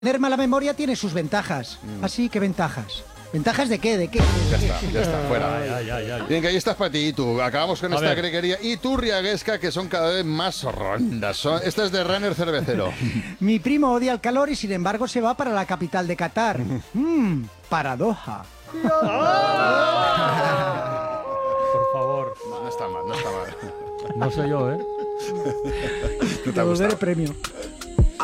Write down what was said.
Tener mala memoria tiene sus ventajas. Así que ventajas. ¿Ventajas de qué? ¿De qué? Ya está, fuera. Bien, que ahí estás para ti y tú. Acabamos con esta greguería. Y tú, Riaguesca, que son cada vez más rondas. Esta es de Runner Cervecero. Mi primo odia el calor y sin embargo se va para la capital de Qatar. Paradoja. Por favor. No está mal. No soy yo, ¿eh? ¿Te Te ha volveré gustado? premio.